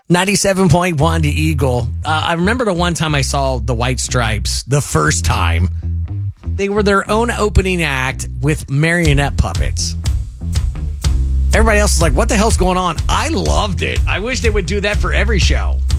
97.1 to Eagle. I remember the one time I saw the White Stripes the first time. They were their own opening act with marionette puppets. Everybody else is like, what the hell's going on? I loved it. I wish they would do that for every show.